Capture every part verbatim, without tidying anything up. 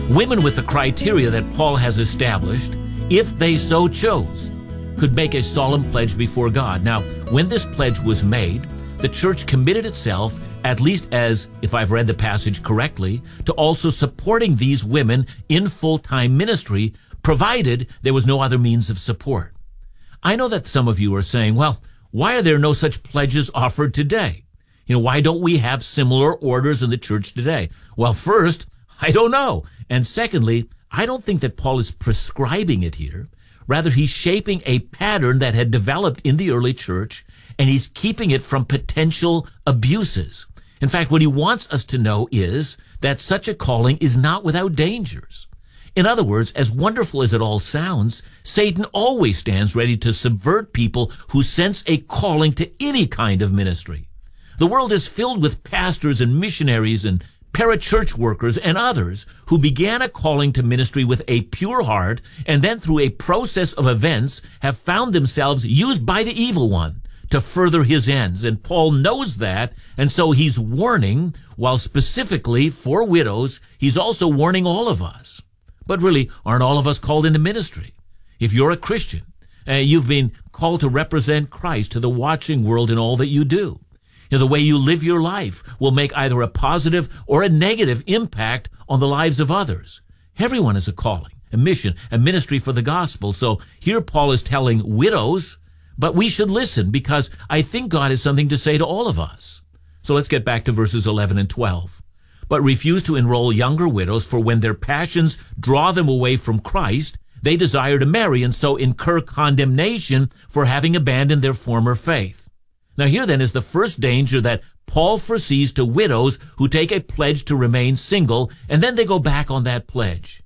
Women with the criteria that Paul has established, if they so chose, could make a solemn pledge before God. Now, when this pledge was made, the church committed itself, at least as, if I've read the passage correctly, to also supporting these women in full-time ministry, provided there was no other means of support. I know that some of you are saying, well, why are there no such pledges offered today? You know, why don't we have similar orders in the church today? Well, first, I don't know. And secondly, I don't think that Paul is prescribing it here. Rather, he's shaping a pattern that had developed in the early church, and he's keeping it from potential abuses. In fact, what he wants us to know is that such a calling is not without dangers. In other words, as wonderful as it all sounds, Satan always stands ready to subvert people who sense a calling to any kind of ministry. The world is filled with pastors and missionaries and parachurch workers and others who began a calling to ministry with a pure heart and then through a process of events have found themselves used by the evil one to further his ends. And Paul knows that, and so he's warning, while specifically for widows, he's also warning all of us. But really, aren't all of us called into ministry? If you're a Christian, uh, you've been called to represent Christ to the watching world in all that you do. You know, the way you live your life will make either a positive or a negative impact on the lives of others. Everyone has a calling, a mission, a ministry for the gospel. So here Paul is telling widows, but we should listen because I think God has something to say to all of us. So let's get back to verses eleven and twelve. But refuse to enroll younger widows, for when their passions draw them away from Christ, they desire to marry and so incur condemnation for having abandoned their former faith. Now here then is the first danger that Paul foresees to widows who take a pledge to remain single, and then they go back on that pledge.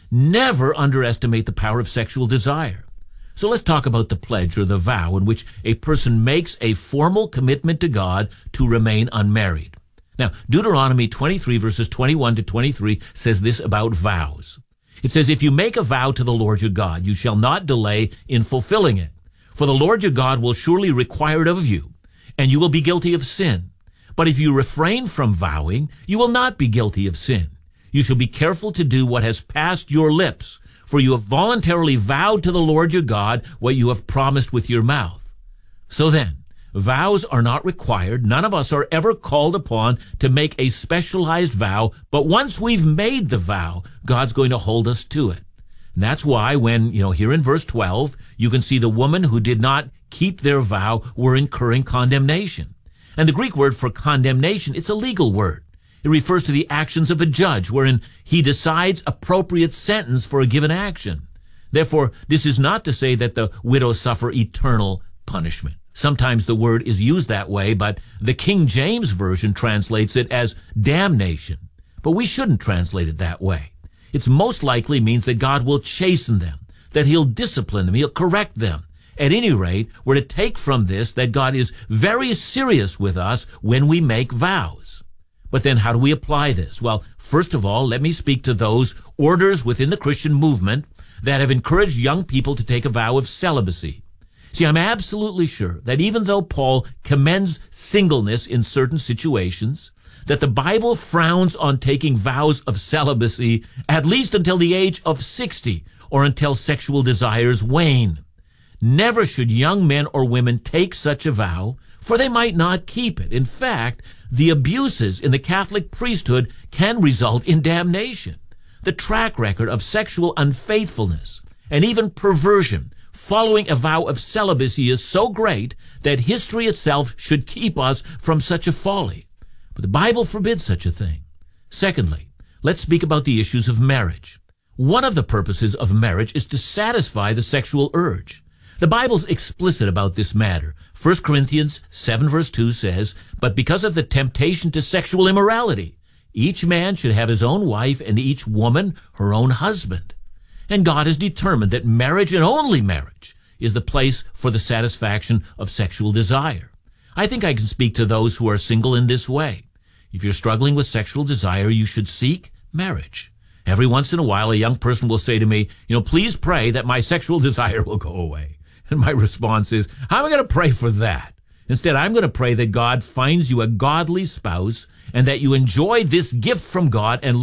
Never underestimate the power of sexual desire. So let's talk about the pledge or the vow in which a person makes a formal commitment to God to remain unmarried. Now, Deuteronomy twenty-three verses twenty-one to twenty-three says this about vows. It says, if you make a vow to the Lord your God, you shall not delay in fulfilling it. For the Lord your God will surely require it of you, and you will be guilty of sin. But if you refrain from vowing, you will not be guilty of sin. You shall be careful to do what has passed your lips, for you have voluntarily vowed to the Lord your God what you have promised with your mouth. So then, vows are not required. None of us are ever called upon to make a specialized vow, but once we've made the vow, God's going to hold us to it. And that's why when, you know, here in verse twelve, you can see the woman who did not keep their vow were incurring condemnation. And the Greek word for condemnation, it's a legal word. It refers to the actions of a judge, wherein he decides appropriate sentence for a given action. Therefore, this is not to say that the widows suffer eternal punishment. Sometimes the word is used that way, but the King James Version translates it as damnation. But we shouldn't translate it that way. It most likely means that God will chasten them, that he'll discipline them, he'll correct them. At any rate, we're to take from this that God is very serious with us when we make vows. But then how do we apply this? Well, first of all, let me speak to those orders within the Christian movement that have encouraged young people to take a vow of celibacy. See, I'm absolutely sure that even though Paul commends singleness in certain situations, that the Bible frowns on taking vows of celibacy at least until the age of sixty or until sexual desires wane. Never should young men or women take such a vow, for they might not keep it. In fact, the abuses in the Catholic priesthood can result in damnation. The track record of sexual unfaithfulness and even perversion following a vow of celibacy is so great that history itself should keep us from such a folly. But the Bible forbids such a thing. Secondly, let's speak about the issues of marriage. One of the purposes of marriage is to satisfy the sexual urge. The Bible's explicit about this matter. First Corinthians seven verse two says, but because of the temptation to sexual immorality, each man should have his own wife and each woman her own husband. And God has determined that marriage and only marriage is the place for the satisfaction of sexual desire. I think I can speak to those who are single in this way. If you're struggling with sexual desire, you should seek marriage. Every once in a while, a young person will say to me, you know, please pray that my sexual desire will go away. And my response is, how am I going to pray for that? Instead, I'm going to pray that God finds you a godly spouse and that you enjoy this gift from God and